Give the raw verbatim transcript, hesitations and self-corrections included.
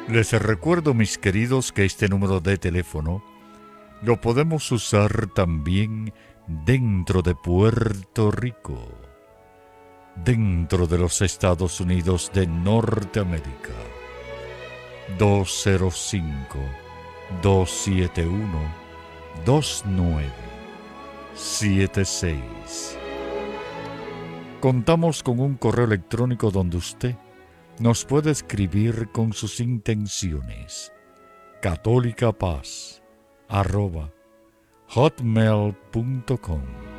Les recuerdo, mis queridos, que este número de teléfono lo podemos usar también dentro de Puerto Rico, dentro de los Estados Unidos de Norteamérica. dos cero cinco, dos siete uno, dos nueve siete seis. Contamos con un correo electrónico donde usted nos puede escribir con sus intenciones. católicapaz arroba hotmail punto com.